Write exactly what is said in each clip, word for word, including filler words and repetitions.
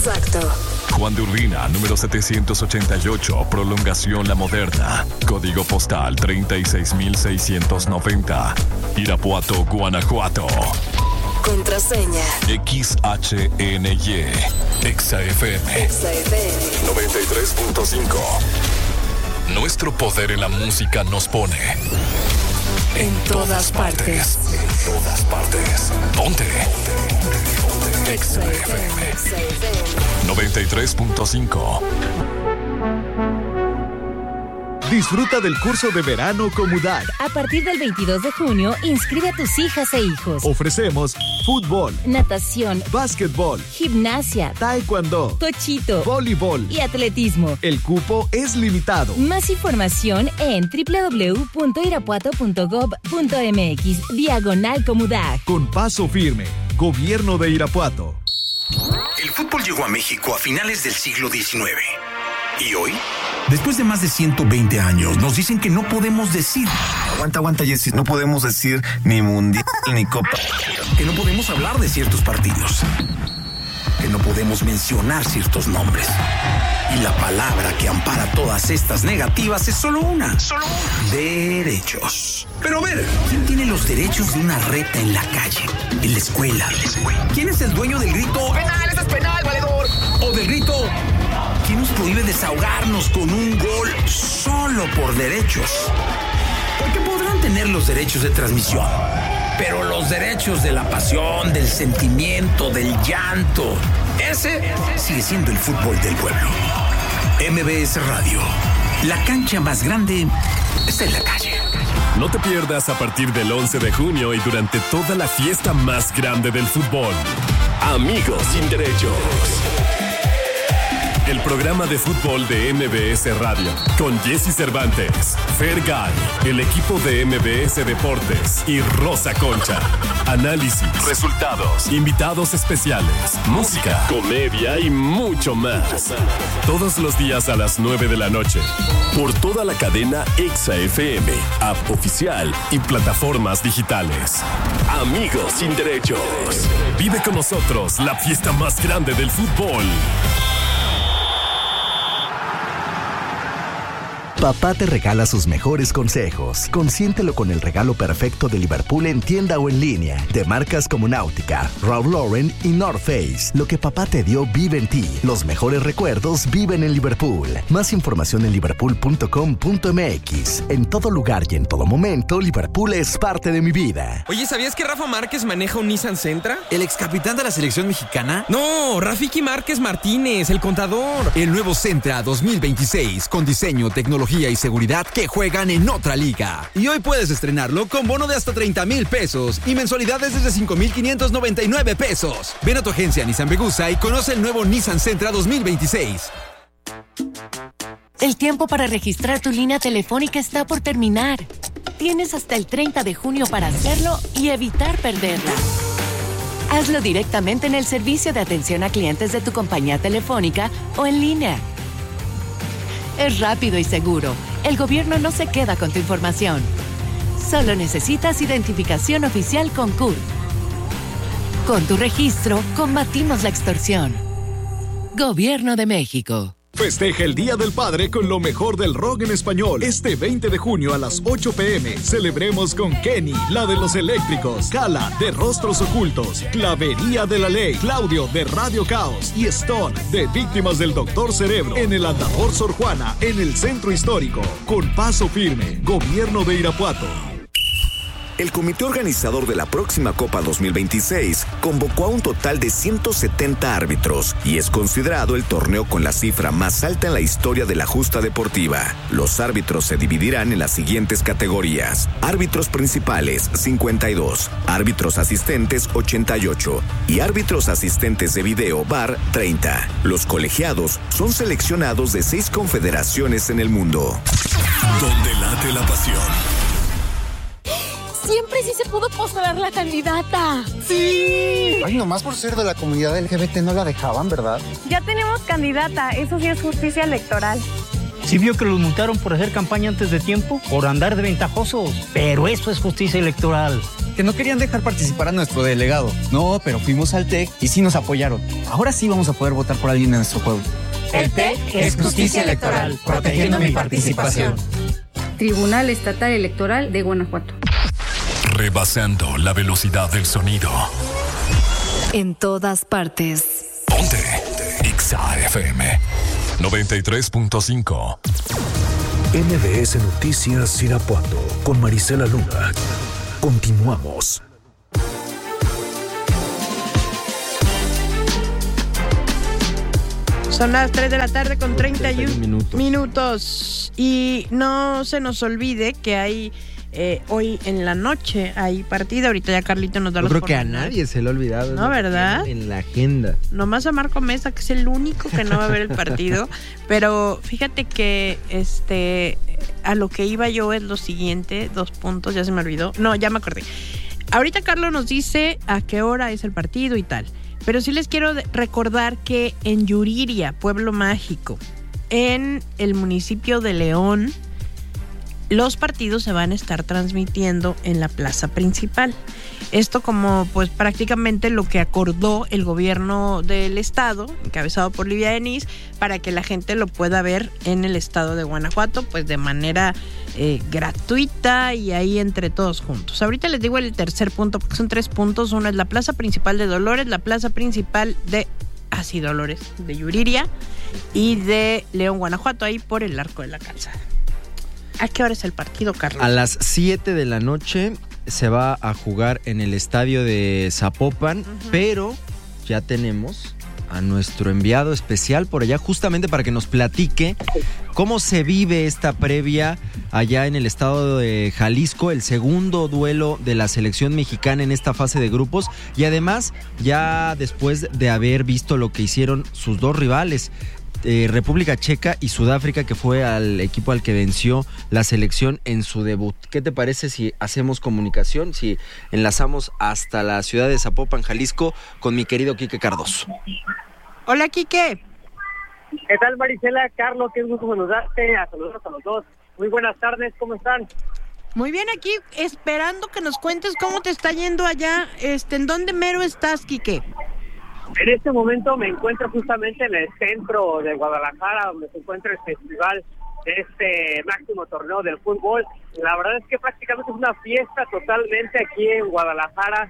Exacto. Juan de Urbina, número setecientos ochenta y ocho, Prolongación La Moderna. Código postal treinta y seis mil seiscientos noventa. Irapuato, Guanajuato. Contraseña. X H N Y. Exa F M. Exa F M. noventa y tres punto cinco. Nuestro poder en la música nos pone en todas partes. En todas partes. Ponte. Exa F M. noventa y tres punto cinco. Disfruta del curso de verano Comudac. A partir del veintidós de junio, inscribe a tus hijas e hijos. Ofrecemos fútbol, natación, básquetbol, gimnasia, taekwondo, tochito, voleibol y atletismo. El cupo es limitado. Más información en doble u doble u doble u punto irapuato punto gob punto m x diagonal Comudac. Con paso firme, Gobierno de Irapuato. El fútbol llegó a México a finales del siglo diecinueve. ¿Y hoy? Después de más de ciento veinte años, nos dicen que no podemos decir. Aguanta, aguanta, Jessy. No podemos decir ni mundial ni copa. Que no podemos hablar de ciertos partidos. Que no podemos mencionar ciertos nombres. Y la palabra que ampara todas estas negativas es solo una. Solo una. Derechos. Pero a ver, ¿quién tiene los derechos de una reta en la calle? En la escuela. En la escuela. ¿Quién es el dueño del grito? ¡Penal, eso es penal, valedor! O del grito... ¿Quién nos prohíbe desahogarnos con un gol solo por derechos? Porque podrán tener los derechos de transmisión, pero los derechos de la pasión, del sentimiento, del llanto, ese sigue siendo el fútbol del pueblo. M B S Radio, la cancha más grande está en la calle. No te pierdas a partir del once de junio y durante toda la fiesta más grande del fútbol. Amigos sin derechos. El programa de fútbol de M B S Radio, con Jessy Cervantes, Fergay, el equipo de M B S Deportes y Rosa Concha. Análisis, resultados, invitados especiales, música, comedia y mucho más. Todos los días a las nueve de la noche, por toda la cadena Exa F M, app oficial y plataformas digitales. Amigos sin derechos. Vive con nosotros la fiesta más grande del fútbol. Papá te regala sus mejores consejos. Consiéntelo con el regalo perfecto de Liverpool en tienda o en línea. De marcas como Náutica, Ralph Lauren y North Face. Lo que papá te dio vive en ti. Los mejores recuerdos viven en Liverpool. Más información en liverpool punto com punto m x. En todo lugar y en todo momento, Liverpool es parte de mi vida. Oye, ¿sabías que Rafa Márquez maneja un Nissan Sentra? ¿El ex capitán de la selección mexicana? No, Rafiki Márquez Martínez, el contador. El nuevo Sentra dos mil veintiséis, con diseño, tecnología y seguridad que juegan en otra liga. Y hoy puedes estrenarlo con bono de hasta treinta mil pesos y mensualidades desde cinco mil quinientos noventa y nueve pesos. Ven a tu agencia Nissan Vegusa y conoce el nuevo Nissan Sentra dos mil veintiséis. El tiempo para registrar tu línea telefónica está por terminar. Tienes hasta el treinta de junio para hacerlo y evitar perderla. Hazlo directamente en el servicio de atención a clientes de tu compañía telefónica o en línea. Es rápido y seguro. El gobierno no se queda con tu información. Solo necesitas identificación oficial con C U R. Con tu registro, combatimos la extorsión. Gobierno de México. Festeja el Día del Padre con lo mejor del rock en español. Este veinte de junio a las ocho pm celebremos con Kenny, la de los eléctricos, Cala, de Rostros Ocultos, Clavería de la Ley, Claudio, de Radio Caos y Stone, de Víctimas del Doctor Cerebro, en el Andador Sor Juana, en el Centro Histórico. Con paso firme, Gobierno de Irapuato. El comité organizador de la próxima Copa dos mil veintiséis convocó a un total de ciento setenta árbitros y es considerado el torneo con la cifra más alta en la historia de la justa deportiva. Los árbitros se dividirán en las siguientes categorías: árbitros principales, cincuenta y dos, árbitros asistentes, ochenta y ocho y árbitros asistentes de video V A R, treinta. Los colegiados son seleccionados de seis confederaciones en el mundo. Donde late la pasión. Siempre sí se pudo postular la candidata. ¡Sí! Ay, nomás por ser de la comunidad L G B T no la dejaban, ¿verdad? Ya tenemos candidata, eso sí es justicia electoral. Sí vio que los multaron por hacer campaña antes de tiempo, por andar de ventajosos. Pero eso es justicia electoral. que no querían dejar participar a nuestro delegado. No, pero fuimos al T E C y sí nos apoyaron. Ahora sí vamos a poder votar por alguien en nuestro pueblo. El T E C es justicia electoral, protegiendo mi participación. Tribunal Estatal Electoral de Guanajuato. Rebasando la velocidad del sonido. En todas partes. Ponte Exa F M noventa y tres punto cinco. M B S Noticias Irapuato con Marisela Luna. Continuamos. Son las tres de la tarde con treinta y uno minutos. minutos. Y no se nos olvide que hay eh, hoy en la noche hay partido. Ahorita ya Carlito nos da Yo los creo que a pormenores. nadie se le ha olvidado. No, ¿verdad? En la agenda. Nomás a Marco Mesa, que es el único que no va a ver el partido. Pero fíjate que este a lo que iba yo es lo siguiente. Dos puntos, ya se me olvidó. No, ya me acordé. Ahorita Carlos nos dice a qué hora es el partido y tal. Pero sí les quiero recordar que en Yuriria, Pueblo Mágico, en el municipio de León, los partidos se van a estar transmitiendo en la plaza principal. Esto como pues prácticamente lo que acordó el gobierno del estado, encabezado por Livia Denis, para que la gente lo pueda ver en el estado de Guanajuato, pues de manera eh, gratuita y ahí entre todos juntos. Ahorita les digo el tercer punto, porque son tres puntos. Uno es la plaza principal de Dolores, la plaza principal de así Dolores, de Yuriria y de León, Guanajuato, ahí por el Arco de la Calzada. ¿A qué hora es el partido, Carlos? A las siete de la noche se va a jugar en el estadio de Zapopan, uh-huh. Pero ya tenemos a nuestro enviado especial por allá justamente para que nos platique cómo se vive esta previa allá en el estado de Jalisco, el segundo duelo de la selección mexicana en esta fase de grupos y además ya después de haber visto lo que hicieron sus dos rivales, Eh, República Checa y Sudáfrica, que fue al equipo al que venció la selección en su debut. ¿Qué te parece si hacemos comunicación, si enlazamos hasta la ciudad de Zapopan, Jalisco, con mi querido Quique Cardoso? Hola, Quique. ¿Qué tal, Marisela? Carlos, qué gusto saludarte, a saludos a los dos. Muy buenas tardes, ¿cómo están? Muy bien, aquí esperando que nos cuentes cómo te está yendo allá. Este, ¿en dónde mero estás, Quique? En este momento me encuentro justamente en el centro de Guadalajara, donde se encuentra el festival de este máximo torneo del fútbol. La verdad es que prácticamente es una fiesta totalmente aquí en Guadalajara.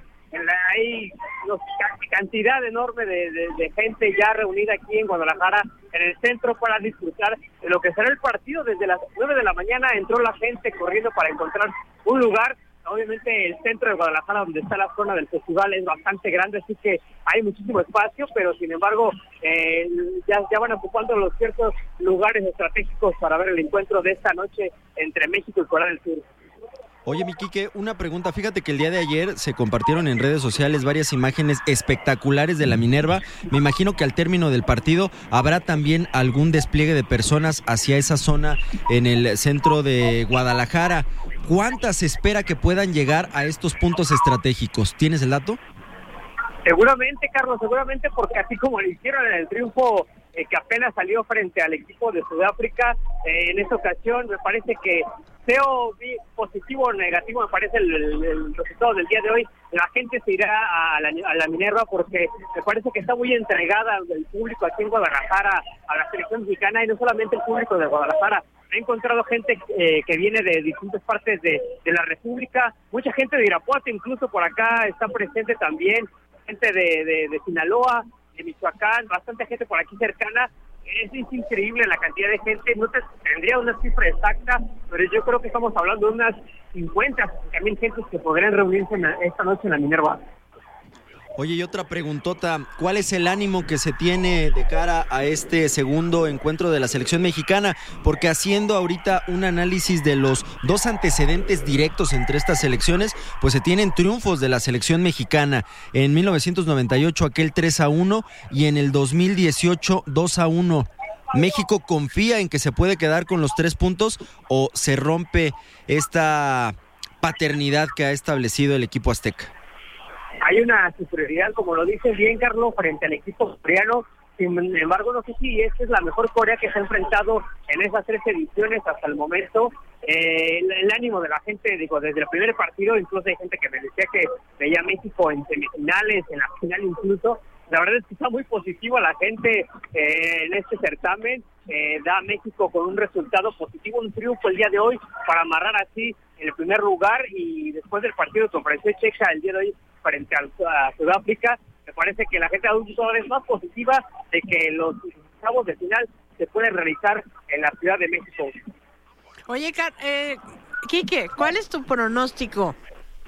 Hay una cantidad enorme de, de, de gente ya reunida aquí en Guadalajara, en el centro, para disfrutar de lo que será el partido. Desde las nueve de la mañana entró la gente corriendo para encontrar un lugar. Obviamente el centro de Guadalajara, donde está la zona del festival, es bastante grande, así que hay muchísimo espacio, pero sin embargo eh, ya, ya van ocupando los ciertos lugares estratégicos para ver el encuentro de esta noche entre México y Corea del Sur. Oye, mi Quique, una pregunta. Fíjate que el día de ayer se compartieron en redes sociales varias imágenes espectaculares de la Minerva. Me imagino que al término del partido habrá también algún despliegue de personas hacia esa zona en el centro de Guadalajara. ¿Cuántas se espera que puedan llegar a estos puntos estratégicos? ¿Tienes el dato? Seguramente, Carlos, seguramente, porque así como lo hicieron en el triunfo eh, que apenas salió frente al equipo de Sudáfrica, eh, en esta ocasión me parece que sea positivo o negativo, me parece el, el, el resultado del día de hoy, la gente se irá a la, a la Minerva, porque me parece que está muy entregada el público aquí en Guadalajara a la selección mexicana, y no solamente el público de Guadalajara. He encontrado gente eh, que viene de distintas partes de, de la República, mucha gente de Irapuato, incluso por acá está presente también, gente de, de, de Sinaloa, de Michoacán, bastante gente por aquí cercana. Es, es increíble la cantidad de gente, no te tendría una cifra exacta, pero yo creo que estamos hablando de unas cincuenta, mil gentes que podrían reunirse en la, esta noche en la Minerva. Oye, y otra preguntota, ¿cuál es el ánimo que se tiene de cara a este segundo encuentro de la selección mexicana? Porque haciendo ahorita un análisis de los dos antecedentes directos entre estas selecciones, pues se tienen triunfos de la selección mexicana. En mil novecientos noventa y ocho aquel tres a uno y en el dos mil dieciocho dos a uno. ¿México confía en que se puede quedar con los tres puntos o se rompe esta paternidad que ha establecido el equipo azteca? Hay una superioridad, como lo dice bien Carlos, frente al equipo coreano. Sin embargo, no sé si esta es la mejor Corea que se ha enfrentado en esas tres ediciones hasta el momento. Eh, el, el ánimo de la gente, digo, desde el primer partido, incluso hay gente que me decía que veía a México en semifinales, en la final incluso. La verdad es que está muy positivo la gente eh, en este certamen. Eh, da a México con un resultado positivo, un triunfo el día de hoy para amarrar así en el primer lugar, y después del partido que ofreció Checa el día de hoy frente a Sudáfrica, me parece que la gente aún todavía es más positiva de que los octavos de final se pueden realizar en la Ciudad de México. Oye, eh, Quique, ¿cuál es tu pronóstico?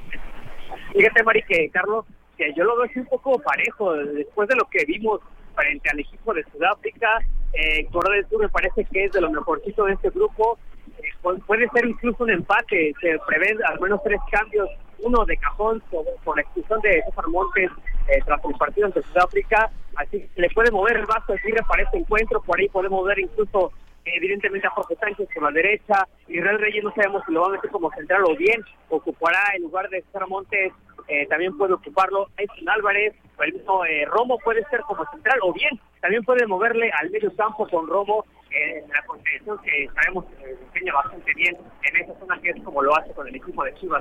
Fíjate, Mari, que Carlos, que yo lo veo así un poco parejo, después de lo que vimos frente al equipo de Sudáfrica. eh, Corea del Sur me parece que es de lo mejorcito de este grupo. eh, puede ser incluso un empate, se prevén al menos tres cambios, uno de cajón por, por la expulsión de César Montes eh, tras el partido ante Sudáfrica, así que se le puede mover el vaso de Tigre para este encuentro. Por ahí podemos ver incluso eh, evidentemente a Jorge Sánchez por la derecha. Israel Reyes no sabemos si lo va a meter como central o bien ocupará en lugar de César Montes. Eh, también puede ocuparlo Edson Álvarez, o el mismo eh, Romo puede ser como central, o bien también puede moverle al medio campo con Romo eh, en la contención, que sabemos que se desempeña bastante bien en esa zona, que es como lo hace con el equipo de Chivas.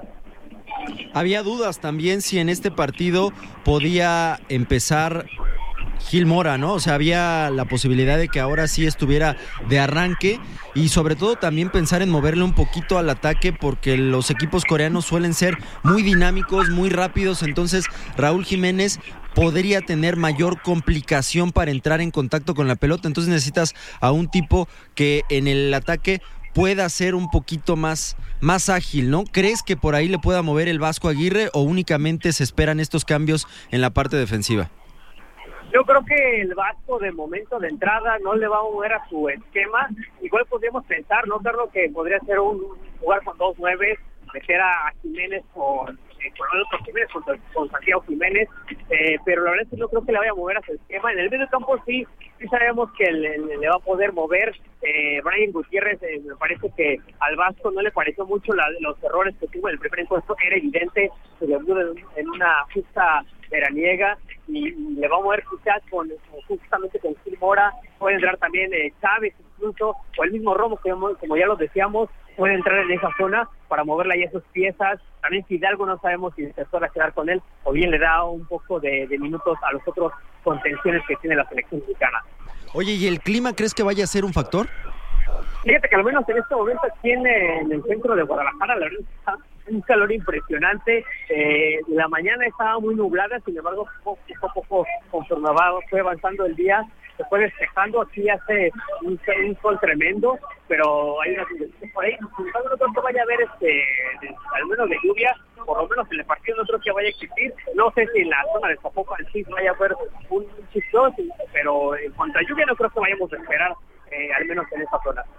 Había dudas también si en este partido podía empezar Gil Mora, ¿no? O sea, había la posibilidad de que ahora sí estuviera de arranque, y sobre todo también pensar en moverle un poquito al ataque, porque los equipos coreanos suelen ser muy dinámicos, muy rápidos. Entonces Raúl Jiménez podría tener mayor complicación para entrar en contacto con la pelota. Entonces necesitas a un tipo que en el ataque pueda ser un poquito más, más ágil, ¿no? ¿Crees que por ahí le pueda mover el Vasco Aguirre, o únicamente se esperan estos cambios en la parte defensiva? Yo creo que el Vasco de momento de entrada no le va a mover a su esquema. Igual podríamos pensar, ¿no, Carlos? Que podría ser un jugar con dos nueves, meter a Jiménez con, eh, con Alonso Jiménez, con, con Santiago Jiménez, eh, pero la verdad es que no creo que le vaya a mover a su esquema. En el medio campo sí, sí sabemos que le, le va a poder mover. Eh, Brian Gutiérrez, eh, me parece que al Vasco no le pareció mucho la, los errores que tuvo en el primer encuentro, era evidente, se le vio en una justa veraniega, y le va a mover quizás con, justamente con Gil Mora. Puede entrar también eh, Chávez incluso, o el mismo Romo, que como ya lo decíamos, puede entrar en esa zona para moverle ahí esas piezas. También Fidalgo no sabemos si se puede quedar con él, o bien le da un poco de, de minutos a los otros contenciones que tiene la selección mexicana. Oye, ¿y el clima crees que vaya a ser un factor? Fíjate que al menos en este momento aquí en, en el centro de Guadalajara, la verdad está un calor impresionante. Eh, la mañana estaba muy nublada, sin embargo, poco a poco, conforme fue avanzando el día, se fue despejando. Aquí hace un, un sol tremendo, pero hay unas nubecitas por ahí. Sin embargo, no creo que vaya a haber este, de, al menos de lluvia, por lo menos en el partido no creo que vaya a existir. No sé si en la zona de Zapopan sí vaya a haber un chistón, pero en cuanto a lluvia no creo que vayamos a esperar, eh, al menos en esa zona.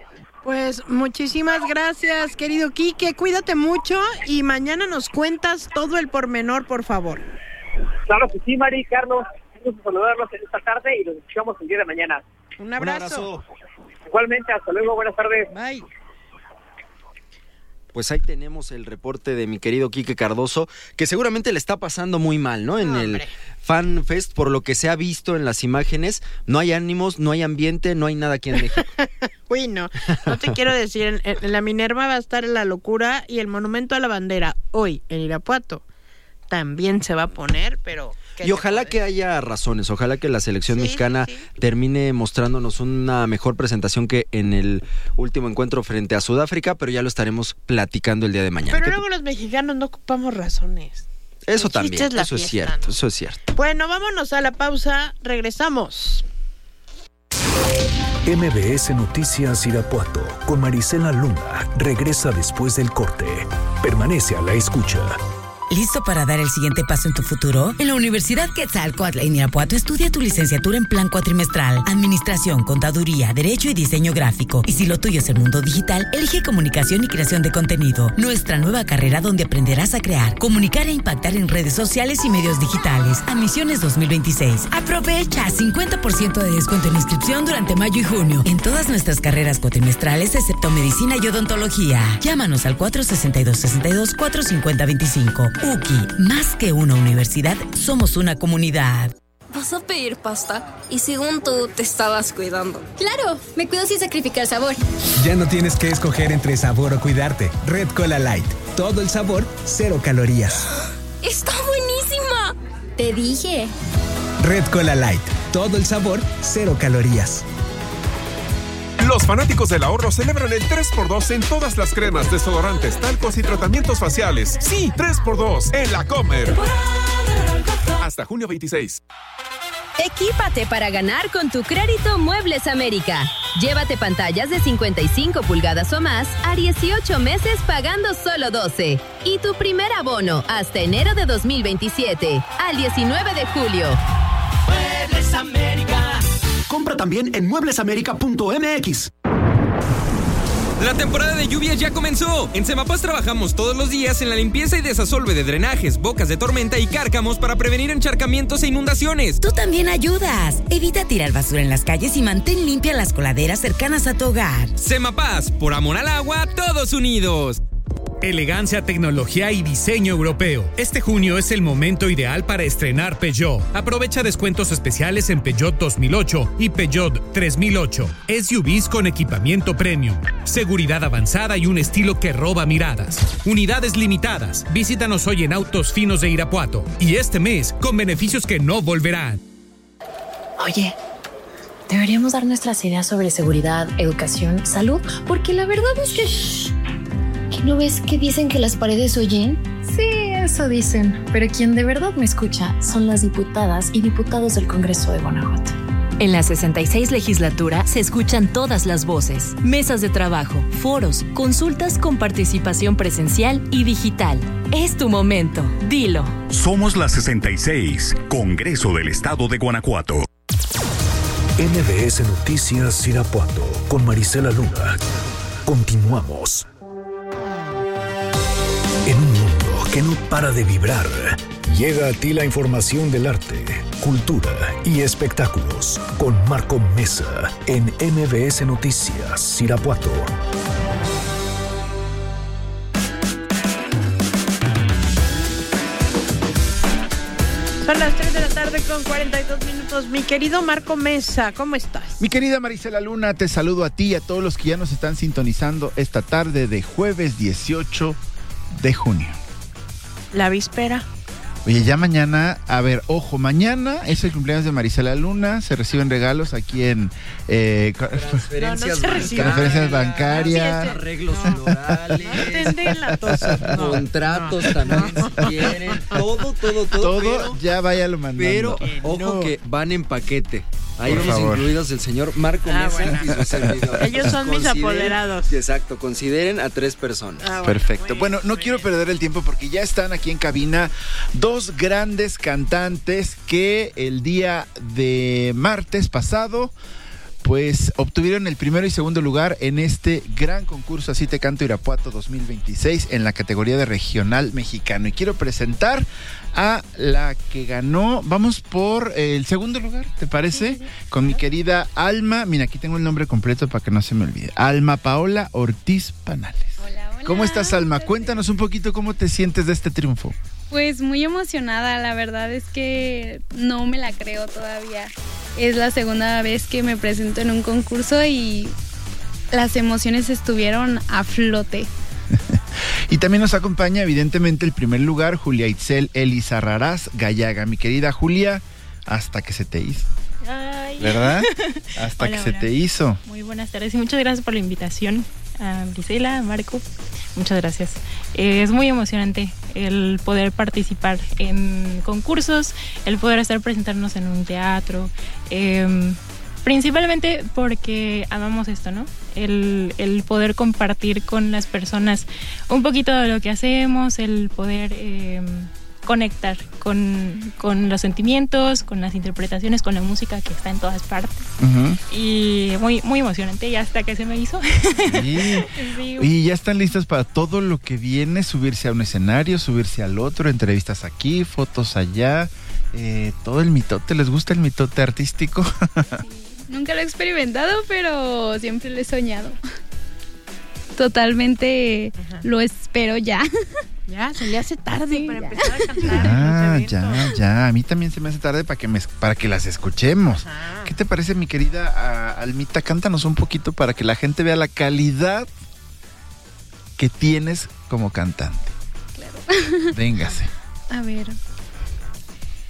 Pues muchísimas gracias, querido Quique, cuídate mucho y mañana nos cuentas todo el pormenor, por favor. Claro que sí, Mari, Carlos, gusto saludarlos en esta tarde y los escuchamos el día de mañana. Un abrazo. Un abrazo. Igualmente, hasta luego, buenas tardes. Bye. Pues ahí tenemos el reporte de mi querido Quique Cardoso, que seguramente le está pasando muy mal, ¿no? En Hombre. el Fan Fest, por lo que se ha visto en las imágenes, no hay ánimos, no hay ambiente, no hay nada aquí en México. Uy, no, no te quiero decir, en, en la Minerva va a estar la locura, y el Monumento a la Bandera hoy en Irapuato también se va a poner, pero... Y ojalá que haya razones, ojalá que la selección sí, mexicana sí, sí. termine mostrándonos una mejor presentación que en el último encuentro frente a Sudáfrica, pero ya lo estaremos platicando el día de mañana. Pero luego los mexicanos no ocupamos razones. Eso El también, chiste es la eso es fiesta, cierto, ¿no? eso es cierto. Bueno, vámonos a la pausa, regresamos. M B S Noticias Irapuato con Marisela Luna regresa después del corte. Permanece a la escucha. ¿Listo para dar el siguiente paso en tu futuro? En la Universidad Quetzalcóatl en Irapuato estudia tu licenciatura en plan cuatrimestral, Administración, Contaduría, Derecho y Diseño Gráfico. Y si lo tuyo es el mundo digital, elige Comunicación y Creación de Contenido, nuestra nueva carrera donde aprenderás a crear, comunicar e impactar en redes sociales y medios digitales. Admisiones dos mil veintiséis. Aprovecha cincuenta por ciento de descuento en inscripción durante mayo y junio en todas nuestras carreras cuatrimestrales excepto Medicina y Odontología. Llámanos al cuatro sesenta y dos, sesenta y dos, cuatro cincuenta, veinticinco. U C I, más que una universidad, somos una comunidad. ¿vas a pedir pasta? Y según tú, te estabas cuidando. ¡Claro! Me cuido sin sacrificar sabor. Ya no tienes que escoger entre sabor o cuidarte. Red Cola Light. Todo el sabor, cero calorías. ¡Está buenísima! Te dije. Red Cola Light. Todo el sabor, cero calorías. Los fanáticos del ahorro celebran el tres por dos en todas las cremas, desodorantes, talcos y tratamientos faciales. Sí, tres por dos en La Comer. Hasta junio veintiséis. Equípate para ganar con tu crédito Muebles América. Llévate pantallas de cincuenta y cinco pulgadas o más a dieciocho meses pagando solo doce. Y tu primer abono hasta enero de dos mil veintisiete, al diecinueve de julio. Muebles América. Compra también en muebles américa punto m x. La temporada de lluvias ya comenzó. En Semapaz trabajamos todos los días en la limpieza y desasolve de drenajes, bocas de tormenta y cárcamos para prevenir encharcamientos e inundaciones. Tú también ayudas. Evita tirar basura en las calles y mantén limpias las coladeras cercanas a tu hogar. Semapaz, por amor al agua, todos unidos. Elegancia, tecnología y diseño europeo. Este junio es el momento ideal para estrenar Peugeot. Aprovecha descuentos especiales en Peugeot dos mil ocho y Peugeot tres mil ocho. S U Vs con equipamiento premium, seguridad avanzada y un estilo que roba miradas. Unidades limitadas. Visítanos hoy en Autos Finos de Irapuato. Y este mes con beneficios que no volverán. Oye, deberíamos dar nuestras ideas sobre seguridad, educación, salud, porque la verdad es que... Shh, ¿que no ves que dicen que las paredes oyen? Sí, eso dicen, pero quien de verdad me escucha son las diputadas y diputados del Congreso de Guanajuato. En la sesenta y seis legislatura se escuchan todas las voces, mesas de trabajo, foros, consultas con participación presencial y digital. Es tu momento, dilo. Somos la sesenta y seis, Congreso del Estado de Guanajuato. M B S Noticias Irapuato con Marisela Luna. Continuamos. En un mundo que no para de vibrar, llega a ti la información del arte, cultura y espectáculos con Marco Mesa en M B S Noticias Irapuato. Son las tres de la tarde con cuarenta y dos minutos. Mi querido Marco Mesa, ¿cómo estás? Mi querida Marisela Luna, te saludo a ti y a todos los que ya nos están sintonizando esta tarde de jueves dieciocho de junio. La víspera. Oye, ya mañana, a ver, ojo, mañana es el cumpleaños de Marisela Luna, se reciben regalos aquí en eh, transferencias, no, no bancarias, transferencias bancarias, no, arreglos florales, no. contratos también si quieren, todo, todo, todo. Todo pero, ya váyalo mandando. Pero, ojo no. que van en paquete. Ahí Por vamos favor. incluidos el señor Marco ah, Mesa bueno. y su servidor. Ellos son mis apoderados. Exacto, consideren a tres personas. Ah, bueno. Perfecto. Bueno, no quiero perder el tiempo porque ya están aquí en cabina dos grandes cantantes que el día de martes pasado pues obtuvieron el primero y segundo lugar en este gran concurso Así te canto Irapuato dos mil veintiséis en la categoría de regional mexicano. Y quiero presentar a la que ganó, vamos por el segundo lugar, ¿te parece? Con mi querida Alma, mira, aquí tengo el nombre completo para que no se me olvide. Alma Paola Ortiz Panales. Hola, hola. ¿Cómo estás, Alma? Cuéntanos un poquito cómo te sientes de este triunfo. Pues muy emocionada, la verdad es que no me la creo todavía. Es la segunda vez que me presento en un concurso y las emociones estuvieron a flote. Y también nos acompaña evidentemente el primer lugar, Julia Itzel Elizarrarás Gallaga. Mi querida Julia, hasta que se te hizo. Ay. ¿Verdad? Hasta hola, que se hola. te hizo. Muy buenas tardes y muchas gracias por la invitación a Brisela, a Marco. Muchas gracias. Eh, es muy emocionante el poder participar en concursos, el poder estar presentándonos en un teatro, eh, principalmente porque amamos esto, ¿no? El, el poder compartir con las personas un poquito de lo que hacemos, el poder eh, conectar con, con los sentimientos, con las interpretaciones, con la música que está en todas partes. Uh-huh. Y muy, muy emocionante, y hasta que se me hizo. Sí. Sí. Y ya están listas para todo lo que viene, subirse a un escenario, subirse al otro, entrevistas aquí, fotos allá, eh, todo el mitote. ¿Les gusta el mitote artístico? Sí. Nunca lo he experimentado, pero siempre lo he soñado. Totalmente uh-huh. Lo espero ya. Ya, se le hace tarde sí, para ya. empezar a cantar. Ah, ya, ya. A mí también se me hace tarde para que, me, para que las escuchemos. Ajá. ¿Qué te parece, mi querida uh, Almita? Cántanos un poquito para que la gente vea la calidad que tienes como cantante. Claro. Véngase. A ver.